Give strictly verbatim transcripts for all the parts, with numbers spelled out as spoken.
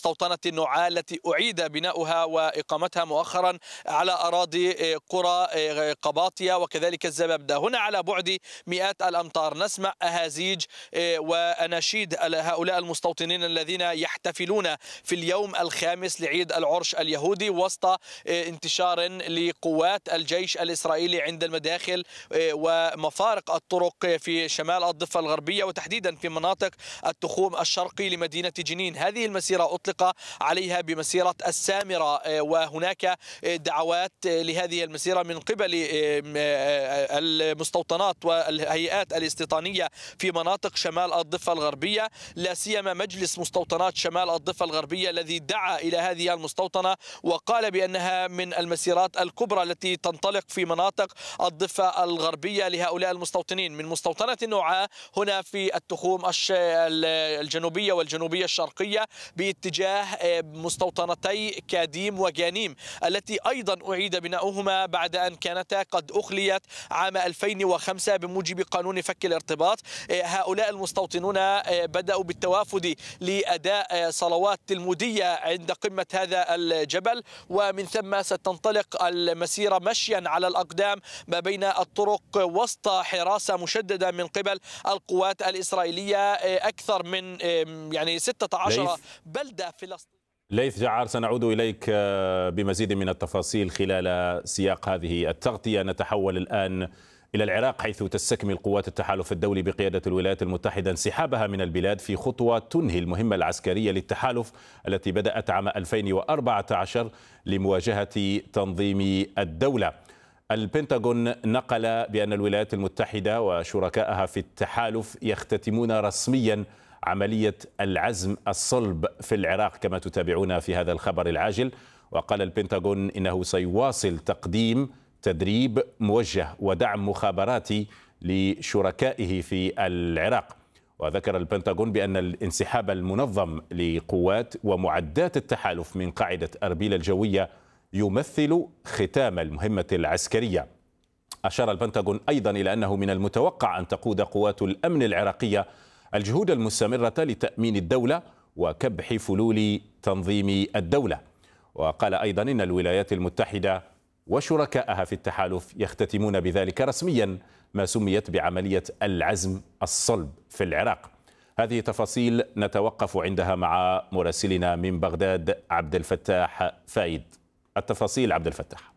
مستوطنة النعاة التي أعيد بناؤها وإقامتها مؤخرا على أراضي قرى قباطية وكذلك الزبابدة. هنا على بعد مئات الأمتار نسمع أهازيج وأناشيد هؤلاء المستوطنين الذين يحتفلون في اليوم الخامس لعيد العرش اليهودي وسط انتشار لقوات الجيش الإسرائيلي عند المداخل ومفارق الطرق في شمال الضفة الغربية وتحديدا في مناطق التخوم الشرقي لمدينة جنين. هذه المسيرة أطلق عليها بمسيرة السامرة، وهناك دعوات لهذه المسيرة من قبل المستوطنات والهيئات الاستيطانية في مناطق شمال الضفة الغربية، لا سيما مجلس مستوطنات شمال الضفة الغربية الذي دعا إلى هذه المستوطنة وقال بأنها من المسيرات الكبرى التي تنطلق في مناطق الضفة الغربية لهؤلاء المستوطنين من مستوطنة النعاة هنا في التخوم الجنوبية والجنوبية الشرقية باتجاه مستوطنتي كاديم وجانيم التي أيضا أعيد بناؤهما بعد أن كانتا قد أخليت عام ألفين وخمسة بموجب قانون فك الارتباط. هؤلاء المستوطنون بدأوا بالتوافد لأداء صلوات تلمودية عند قمة هذا الجبل، ومن ثم ستنطلق المسيرة مشيا على الأقدام ما بين الطرق وسط حراسة مشددة من قبل القوات الإسرائيلية. أكثر من يعني ستة عشر بلدة فلسطين. ليث جعار، سنعود إليك بمزيد من التفاصيل خلال سياق هذه التغطية. نتحول الآن إلى العراق حيث تستكمل قوات التحالف الدولي بقيادة الولايات المتحدة انسحابها من البلاد في خطوة تنهي المهمة العسكرية للتحالف التي بدأت عام ألفين وأربعة عشر لمواجهة تنظيم الدولة. البنتاغون نقل بأن الولايات المتحدة وشركائها في التحالف يختتمون رسميا عملية العزم الصلب في العراق كما تتابعون في هذا الخبر العاجل. وقال البنتاغون إنه سيواصل تقديم تدريب موجه ودعم مخابراتي لشركائه في العراق. وذكر البنتاغون بأن الانسحاب المنظم لقوات ومعدات التحالف من قاعدة أربيل الجوية يمثل ختام المهمة العسكرية. أشار البنتاغون أيضا إلى أنه من المتوقع أن تقود قوات الأمن العراقية الجهود المستمرة لتأمين الدولة وكبح فلول تنظيم الدولة. وقال أيضا إن الولايات المتحدة وشركائها في التحالف يختتمون بذلك رسميا ما سميت بعملية العزم الصلب في العراق. هذه تفاصيل نتوقف عندها مع مراسلنا من بغداد عبد الفتاح فايد. التفاصيل عبد الفتاح.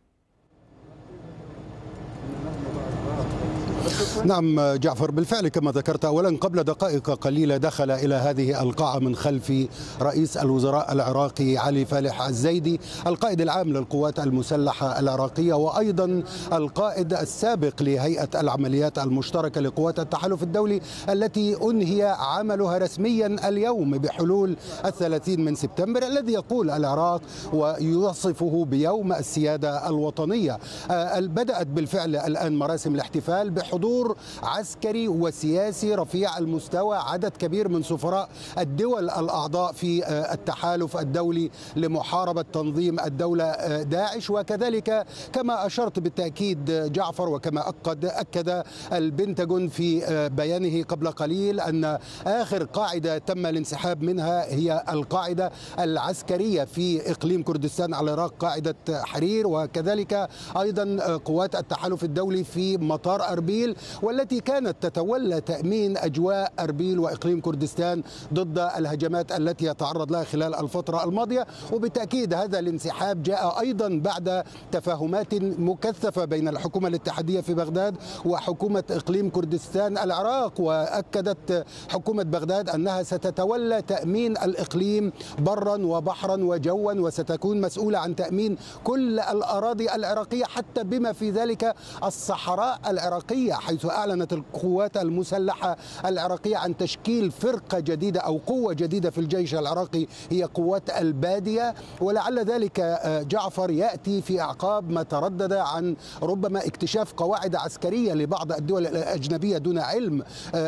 نعم جعفر، بالفعل كما ذكرت، أولا قبل دقائق قليلة دخل إلى هذه القاعة من خلف رئيس الوزراء العراقي علي فالح الزيدي القائد العام للقوات المسلحة العراقية وأيضا القائد السابق لهيئة العمليات المشتركة لقوات التحالف الدولي التي أنهي عملها رسميا اليوم بحلول الثلاثين من سبتمبر الذي يقول العراق ويوصفه بيوم السيادة الوطنية. بدأت بالفعل الآن مراسم الاحتفال بحضور حضور عسكري وسياسي رفيع المستوى، عدد كبير من سفراء الدول الأعضاء في التحالف الدولي لمحاربة تنظيم الدولة داعش. وكذلك كما أشرت بالتأكيد جعفر وكما أكد أكد البنتاغون في بيانه قبل قليل أن آخر قاعدة تم الانسحاب منها هي القاعدة العسكرية في إقليم كردستان العراق، قاعدة حرير، وكذلك أيضا قوات التحالف الدولي في مطار أربيل والتي كانت تتولى تأمين أجواء أربيل وإقليم كردستان ضد الهجمات التي يتعرض لها خلال الفترة الماضية. وبالتأكيد هذا الانسحاب جاء أيضا بعد تفاهمات مكثفة بين الحكومة الاتحادية في بغداد وحكومة إقليم كردستان العراق. وأكدت حكومة بغداد أنها ستتولى تأمين الإقليم برا وبحرا وجوا وستكون مسؤولة عن تأمين كل الأراضي العراقية حتى بما في ذلك الصحراء العراقية، حيث أعلنت القوات المسلحة العراقية عن تشكيل فرقة جديدة أو قوة جديدة في الجيش العراقي هي قوات البادية. ولعل ذلك جعفر يأتي في أعقاب ما تردد عن ربما اكتشاف قواعد عسكرية لبعض الدول الأجنبية دون علم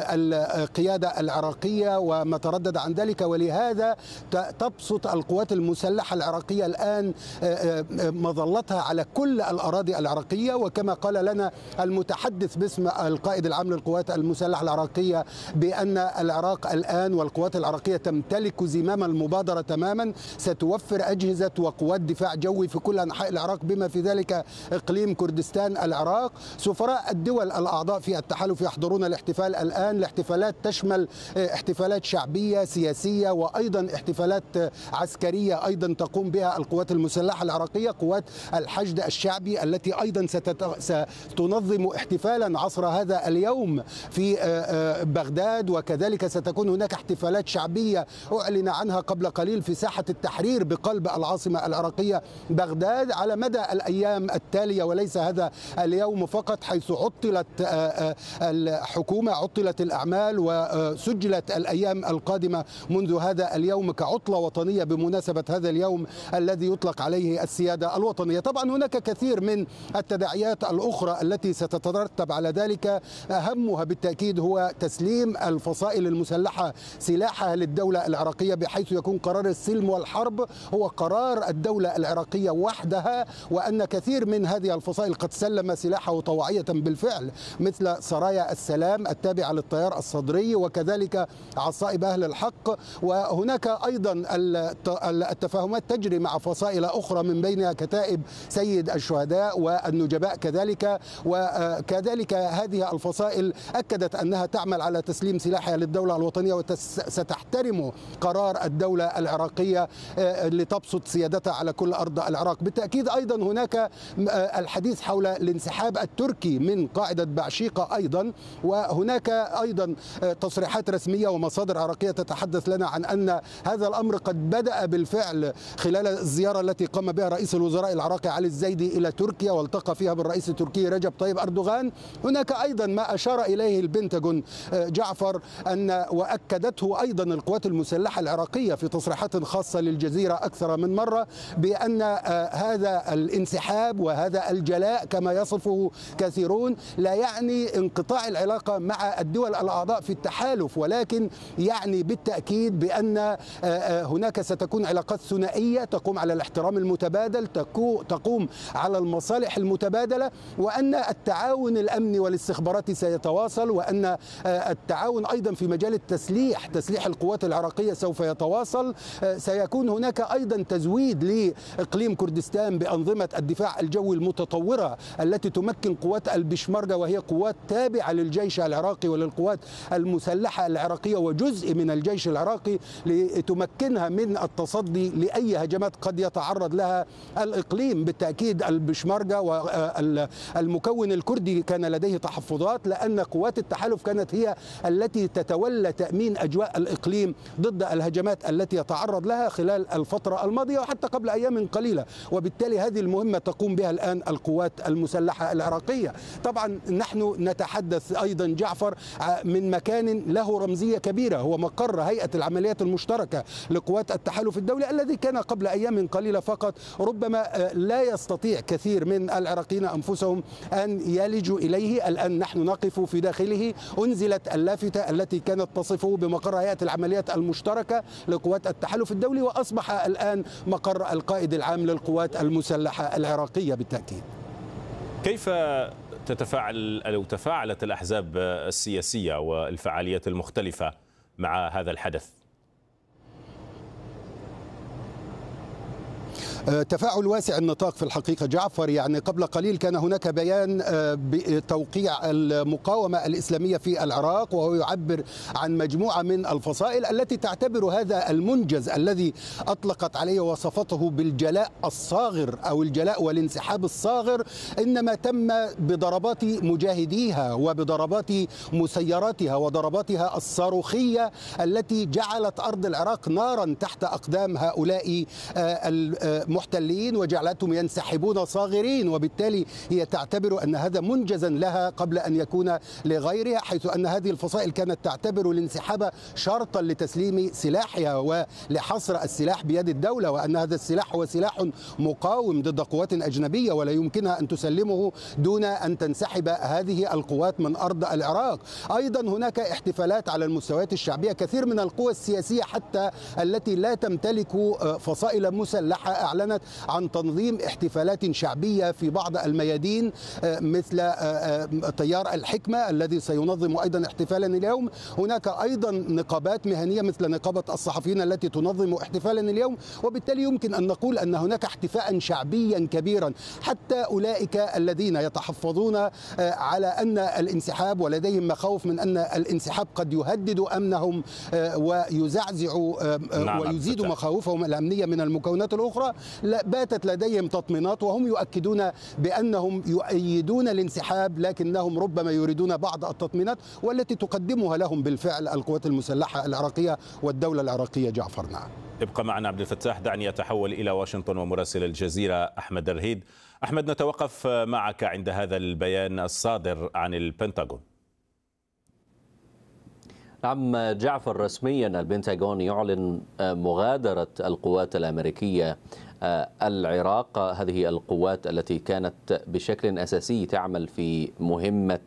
القيادة العراقية وما تردد عن ذلك. ولهذا تبسط القوات المسلحة العراقية الآن مظلتها على كل الأراضي العراقية. وكما قال لنا المتحدث باسم باسم القائد العام للقوات المسلحة العراقية بأن العراق الآن والقوات العراقية تمتلك زمام المبادرة تماما، ستوفر أجهزة وقوات دفاع جوي في كل أنحاء العراق بما في ذلك إقليم كردستان العراق. سفراء الدول الأعضاء في التحالف يحضرون الاحتفال الآن. الاحتفالات تشمل احتفالات شعبية سياسية وأيضا احتفالات عسكرية أيضا تقوم بها القوات المسلحة العراقية، قوات الحشد الشعبي التي أيضا ستنظم احتفالا عصر هذا اليوم في بغداد، وكذلك ستكون هناك احتفالات شعبية أعلن عنها قبل قليل في ساحة التحرير بقلب العاصمة العراقية بغداد على مدى الأيام التالية، وليس هذا اليوم فقط، حيث عطلت الحكومة، عطلت الأعمال وسجلت الأيام القادمة منذ هذا اليوم كعطلة وطنية بمناسبة هذا اليوم الذي يطلق عليه السيادة الوطنية. طبعا هناك كثير من التداعيات الأخرى التي ستترتب على ذلك، أهمها بالتأكيد هو تسليم الفصائل المسلحة سلاحها للدولة العراقية، بحيث يكون قرار السلم والحرب هو قرار الدولة العراقية وحدها، وأن كثير من هذه الفصائل قد سلم سلاحه طوعية بالفعل، مثل سرايا السلام التابعة للتيار الصدري وكذلك عصائب أهل الحق. وهناك أيضا التفاهمات تجري مع فصائل أخرى من بينها كتائب سيد الشهداء والنجباء كذلك، وكذلك هذه الفصائل أكدت أنها تعمل على تسليم سلاحها للدولة الوطنية وستحترم قرار الدولة العراقية لتبسط سيادتها على كل أرض العراق. بالتأكيد أيضا هناك الحديث حول الانسحاب التركي من قاعدة بعشيقة أيضا، وهناك أيضا تصريحات رسمية ومصادر عراقية تتحدث لنا عن أن هذا الأمر قد بدأ بالفعل خلال الزيارة التي قام بها رئيس الوزراء العراقي علي الزيدي إلى تركيا والتقى فيها بالرئيس التركي رجب طيب أردوغان. هناك أيضا ما أشار إليه البنتاغون جعفر أن وأكدته أيضا القوات المسلحة العراقية في تصريحات خاصة للجزيرة أكثر من مرة بأن هذا الانسحاب وهذا الجلاء كما يصفه كثيرون لا يعني انقطاع العلاقة مع الدول الأعضاء في التحالف، ولكن يعني بالتأكيد بأن هناك ستكون علاقات ثنائية تقوم على الاحترام المتبادل، تقوم على المصالح المتبادلة، وأن التعاون الأمني والاستخباراتي سيتواصل، وأن التعاون أيضا في مجال التسليح تسليح القوات العراقية سوف يتواصل. سيكون هناك أيضا تزويد لإقليم كردستان بأنظمة الدفاع الجوي المتطورة التي تمكن قوات البشمركة، وهي قوات تابعة للجيش العراقي وللقوات المسلحة العراقية وجزء من الجيش العراقي، لتمكنها من التصدي لأي هجمات قد يتعرض لها الإقليم. بالتأكيد البشمركة والمكون الكردي كان لديه تحفظات، لأن قوات التحالف كانت هي التي تتولى تأمين أجواء الإقليم ضد الهجمات التي يتعرض لها خلال الفترة الماضية وحتى قبل أيام قليلة، وبالتالي هذه المهمة تقوم بها الآن القوات المسلحة العراقية. طبعا نحن نتحدث أيضا جعفر من مكان له رمزية كبيرة، هو مقر هيئة العمليات المشتركة لقوات التحالف الدولي الذي كان قبل أيام قليلة فقط ربما لا يستطيع كثير من العراقيين أنفسهم أن يلجوا إليه. الآن نحن نقف في داخله. أنزلت اللافتة التي كانت تصفه بمقر هيئة العمليات المشتركة لقوات التحالف الدولي، وأصبح الآن مقر القائد العام للقوات المسلحة العراقية بالتأكيد. كيف تتفاعل أو تفاعلت الأحزاب السياسية والفعاليات المختلفة مع هذا الحدث؟ تفاعل واسع النطاق في الحقيقة جعفر. يعني قبل قليل كان هناك بيان بتوقيع المقاومة الإسلامية في العراق، وهو يعبر عن مجموعة من الفصائل التي تعتبر هذا المنجز الذي أطلقت عليه وصفته بالجلاء الصاغر أو الجلاء والانسحاب الصاغر إنما تم بضربات مجاهديها وبضربات مسيراتها وضرباتها الصاروخية التي جعلت أرض العراق نارا تحت أقدام هؤلاء المحتلين وجعلتهم ينسحبون صاغرين، وبالتالي هي تعتبر أن هذا منجزا لها قبل أن يكون لغيرها، حيث أن هذه الفصائل كانت تعتبر الانسحاب شرطا لتسليم سلاحها ولحصر السلاح بيد الدولة، وأن هذا السلاح هو سلاح مقاوم ضد قوات أجنبية ولا يمكنها أن تسلمه دون أن تنسحب هذه القوات من أرض العراق. أيضا هناك احتفالات على المستويات الشعبية، كثير من القوى السياسية حتى التي لا تمتلك فصائل مسلحة أعلنت عن تنظيم احتفالات شعبية في بعض الميادين مثل تيار الحكمة الذي سينظم أيضا احتفالا اليوم. هناك أيضا نقابات مهنية مثل نقابة الصحفيين التي تنظم احتفالا اليوم، وبالتالي يمكن أن نقول أن هناك احتفاء شعبيا كبيرا. حتى أولئك الذين يتحفظون على أن الانسحاب ولديهم مخاوف من أن الانسحاب قد يهدد أمنهم ويزعزع نعم ويزيد مخاوفهم الأمنية من المكونات الأخرى، باتت لديهم تطمينات وهم يؤكدون بأنهم يؤيدون الانسحاب، لكنهم ربما يريدون بعض التطمينات والتي تقدمها لهم بالفعل القوات المسلحة العراقية والدولة العراقية. جعفر نعم. ابقى معنا عبد الفتاح. دعني أتحول إلى واشنطن ومراسل الجزيرة أحمد الرهيد. أحمد، نتوقف معك عند هذا البيان الصادر عن البنتاغون. نعم جعفر، رسميا البنتاغون يعلن مغادرة القوات الأمريكية العراق. هذه القوات التي كانت بشكل أساسي تعمل في مهمة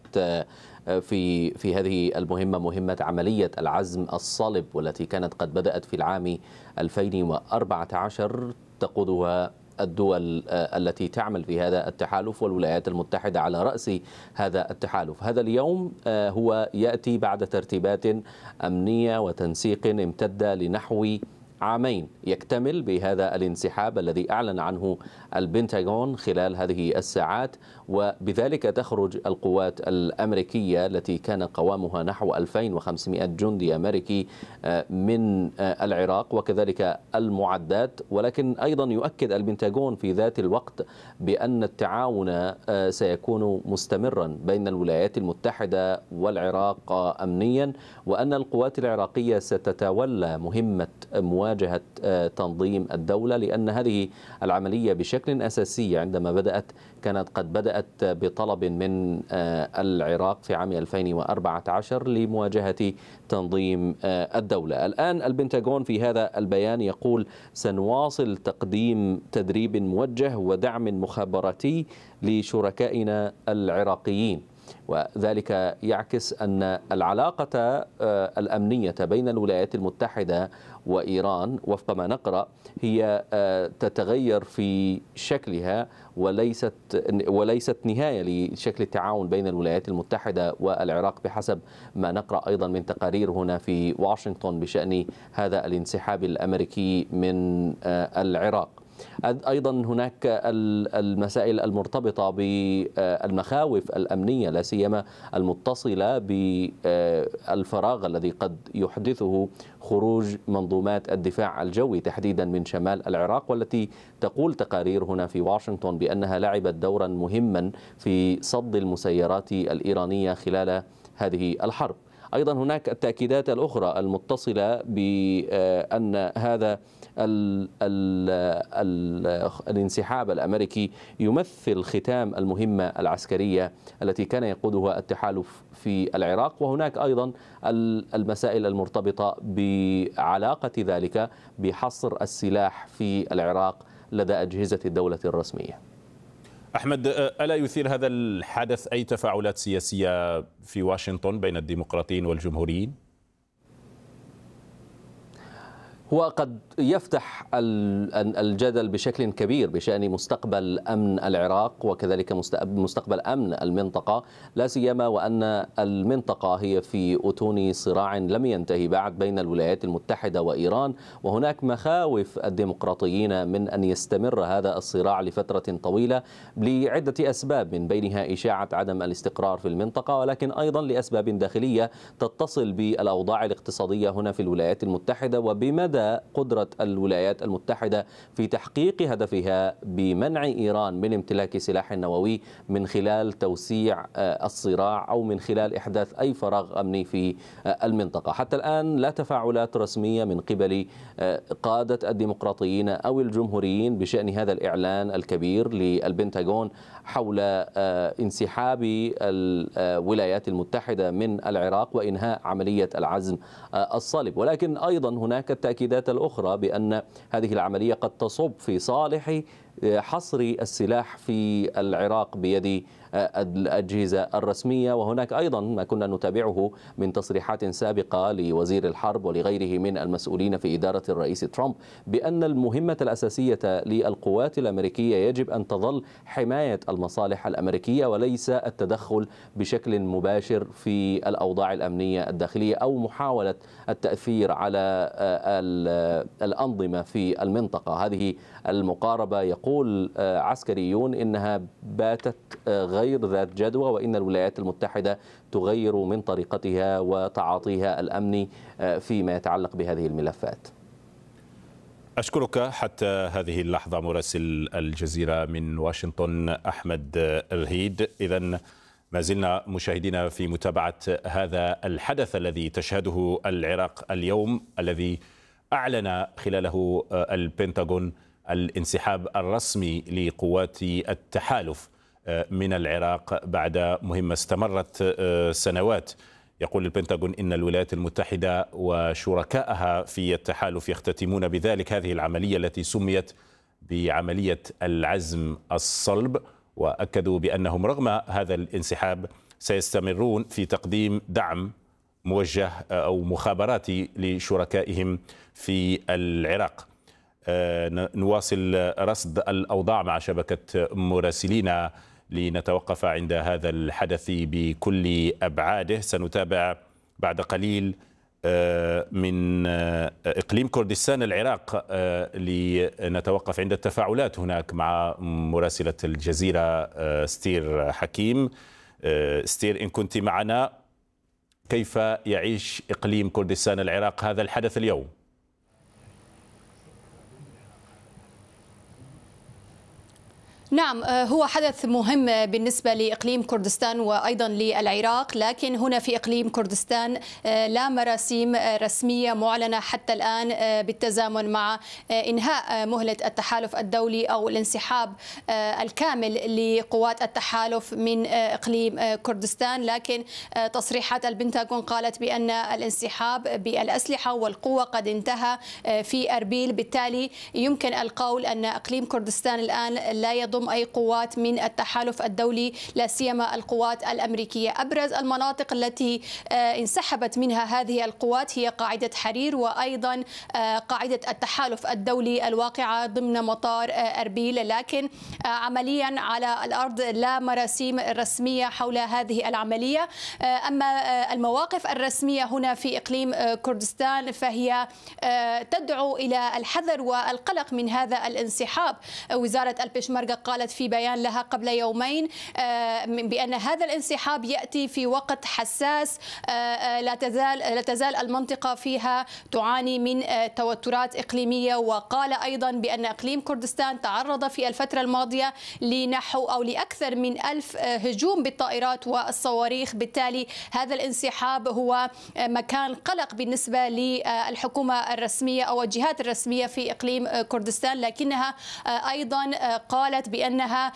في في هذه المهمة، مهمة عملية العزم الصلب، والتي كانت قد بدأت في العام ألفين وأربعة عشر تقودها الدول التي تعمل في هذا التحالف والولايات المتحدة على رأس هذا التحالف. هذا اليوم هو يأتي بعد ترتيبات أمنية وتنسيق امتد لنحو عامين، يكتمل بهذا الانسحاب الذي أعلن عنه البنتاغون خلال هذه الساعات، وبذلك تخرج القوات الأمريكية التي كان قوامها نحو ألفين وخمسمائة جندي أمريكي من العراق وكذلك المعدات. ولكن أيضا يؤكد البنتاغون في ذات الوقت بأن التعاون سيكون مستمرا بين الولايات المتحدة والعراق أمنيا، وأن القوات العراقية ستتولى مهمة مواجهة تنظيم الدولة، لأن هذه العملية بشكل أساسي عندما بدأت كانت قد بدأت بطلب من العراق في عام ألفين وأربعة عشر لمواجهة تنظيم الدولة. الآن البنتاغون في هذا البيان يقول: سنواصل تقديم تدريب موجه ودعم مخابراتي لشركائنا العراقيين، وذلك يعكس أن العلاقة الأمنية بين الولايات المتحدة وإيران وفق ما نقرأ هي تتغير في شكلها وليست وليست نهاية لشكل التعاون بين الولايات المتحدة والعراق بحسب ما نقرأ أيضا من تقارير هنا في واشنطن بشأن هذا الانسحاب الأمريكي من العراق. أيضا هناك المسائل المرتبطة بالمخاوف الأمنية لا سيما المتصلة بالفراغ الذي قد يحدثه خروج منظومات الدفاع الجوي تحديدا من شمال العراق، والتي تقول تقارير هنا في واشنطن بأنها لعبت دورا مهما في صد المسيرات الإيرانية خلال هذه الحرب. أيضا هناك التأكيدات الأخرى المتصلة بأن هذا ال ال ال الانسحاب الأمريكي يمثل ختام المهمة العسكرية التي كان يقودها التحالف في العراق. وهناك أيضا المسائل المرتبطة بعلاقة ذلك بحصر السلاح في العراق لدى أجهزة الدولة الرسمية. أحمد، ألا يثير هذا الحدث أي تفاعلات سياسية في واشنطن بين الديمقراطيين والجمهوريين؟ هو قد يفتح الجدل بشكل كبير بشأن مستقبل أمن العراق وكذلك مستقبل أمن المنطقة، لا سيما وأن المنطقة هي في أتون صراع لم ينتهي بعد بين الولايات المتحدة وإيران، وهناك مخاوف الديمقراطيين من أن يستمر هذا الصراع لفترة طويلة لعدة أسباب، من بينها إشاعة عدم الاستقرار في المنطقة، ولكن أيضا لأسباب داخلية تتصل بالأوضاع الاقتصادية هنا في الولايات المتحدة وبمدى قدرة الولايات المتحدة في تحقيق هدفها بمنع إيران من امتلاك سلاح نووي من خلال توسيع الصراع أو من خلال إحداث أي فراغ أمني في المنطقة. حتى الآن لا تفاعلات رسمية من قبل قادة الديمقراطيين أو الجمهوريين بشأن هذا الإعلان الكبير للبنتاغون حول انسحاب الولايات المتحدة من العراق وإنهاء عملية العزم الصلب. ولكن أيضا هناك التأكيدات الأخرى بأن هذه العملية قد تصب في صالح حصر السلاح في العراق بيد الأجهزة الرسمية. وهناك أيضا ما كنا نتابعه من تصريحات سابقة لوزير الحرب ولغيره من المسؤولين في إدارة الرئيس ترامب بأن المهمة الأساسية للقوات الأمريكية يجب أن تظل حماية المصالح الأمريكية وليس التدخل بشكل مباشر في الأوضاع الأمنية الداخلية أو محاولة التأثير على الأنظمة في المنطقة. هذه المقاربة يقول عسكريون إنها باتت غير ذات جدوى، وإن الولايات المتحدة تغير من طريقتها وتعاطيها الأمني فيما يتعلق بهذه الملفات. أشكرك حتى هذه اللحظة مراسل الجزيرة من واشنطن أحمد الرهيد. إذن ما زلنا مشاهدين في متابعة هذا الحدث الذي تشهده العراق اليوم، الذي أعلن خلاله البنتاغون الانسحاب الرسمي لقوات التحالف من العراق بعد مهمة استمرت سنوات. يقول البنتاغون إن الولايات المتحدة وشركائها في التحالف يختتمون بذلك هذه العملية التي سميت بعملية العزم الصلب، وأكدوا بأنهم رغم هذا الانسحاب سيستمرون في تقديم دعم موجه أو مخابراتي لشركائهم في العراق. نواصل رصد الأوضاع مع شبكة مراسلينا لنتوقف عند هذا الحدث بكل أبعاده. سنتابع بعد قليل من إقليم كردستان العراق لنتوقف عند التفاعلات هناك مع مراسلة الجزيرة ستير حكيم. ستير، إن كنت معنا، كيف يعيش إقليم كردستان العراق هذا الحدث اليوم؟ نعم، هو حدث مهم بالنسبة لإقليم كردستان وأيضا للعراق، لكن هنا في إقليم كردستان لا مراسيم رسمية معلنة حتى الآن بالتزامن مع إنهاء مهلة التحالف الدولي أو الانسحاب الكامل لقوات التحالف من إقليم كردستان. لكن تصريحات البنتاغون قالت بأن الانسحاب بالأسلحة والقوة قد انتهى في أربيل، بالتالي يمكن القول أن إقليم كردستان الآن لا يضم أي قوات من التحالف الدولي، لا سيما القوات الأمريكية. أبرز المناطق التي انسحبت منها هذه القوات هي قاعدة حرير وأيضا قاعدة التحالف الدولي الواقعة ضمن مطار أربيل، لكن عمليا على الأرض لا مراسيم رسمية حول هذه العملية. أما المواقف الرسمية هنا في إقليم كردستان فهي تدعو إلى الحذر والقلق من هذا الانسحاب. وزارة البشمركة قالت في بيان لها قبل يومين بأن هذا الانسحاب يأتي في وقت حساس لا تزال لا تزال المنطقة فيها تعاني من توترات إقليمية. وقال أيضا بأن إقليم كردستان تعرض في الفترة الماضية لنحو أو لأكثر من ألف هجوم بالطائرات والصواريخ، بالتالي هذا الانسحاب هو مكان قلق بالنسبة للحكومة الرسمية أو الجهات الرسمية في إقليم كردستان. لكنها أيضا قالت بأنها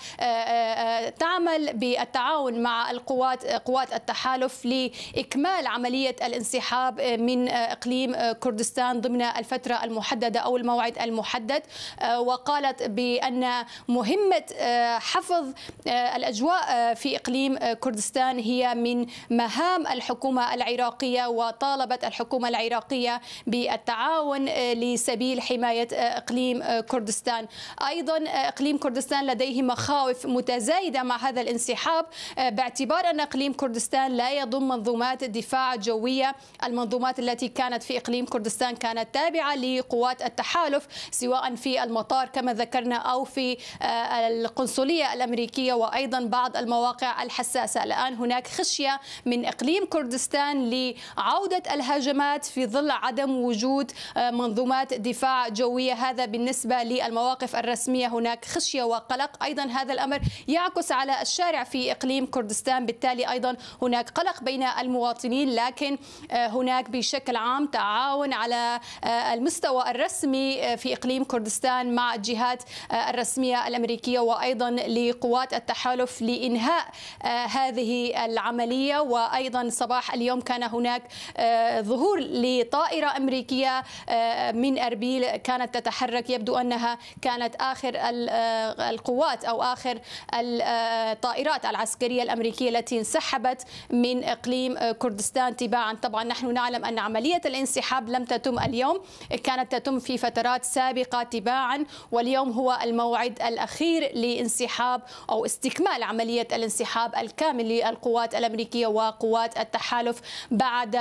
تعمل بالتعاون مع القوات قوات التحالف لإكمال عملية الانسحاب من إقليم كردستان ضمن الفترة المحددة أو الموعد المحدد. وقالت بأن مهمة حفظ الأجواء في إقليم كردستان هي من مهام الحكومة العراقية، وطالبت الحكومة العراقية بالتعاون لسبيل حماية إقليم كردستان. أيضا إقليم كردستان لديه مخاوف متزايدة مع هذا الانسحاب، باعتبار أن إقليم كردستان لا يضم منظومات دفاع جوية. المنظومات التي كانت في إقليم كردستان كانت تابعة لقوات التحالف سواء في المطار كما ذكرنا أو في القنصلية الأمريكية وأيضا بعض المواقع الحساسة. الآن هناك خشية من إقليم كردستان لعودة الهجمات في ظل عدم وجود منظومات دفاع جوية. هذا بالنسبة للمواقف الرسمية، هناك خشية وقلق. أيضا هذا الأمر يعكس على الشارع في إقليم كردستان، بالتالي أيضا هناك قلق بين المواطنين. لكن هناك بشكل عام تعاون على المستوى الرسمي في إقليم كردستان مع الجهات الرسمية الأمريكية وأيضا لقوات التحالف لإنهاء هذه العملية. وأيضا صباح اليوم كان هناك ظهور لطائرة أمريكية من أربيل كانت تتحرك، يبدو أنها كانت آخر القوات أو آخر الطائرات العسكرية الأمريكية التي انسحبت من إقليم كردستان تباعا. طبعا نحن نعلم أن عملية الانسحاب لم تتم اليوم، كانت تتم في فترات سابقة تباعا، واليوم هو الموعد الأخير لانسحاب أو استكمال عملية الانسحاب الكامل للقوات الأمريكية وقوات التحالف بعد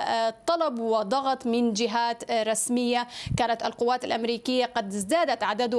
طلب وضغط من جهات رسمية. كانت القوات الأمريكية قد ازدادت عددها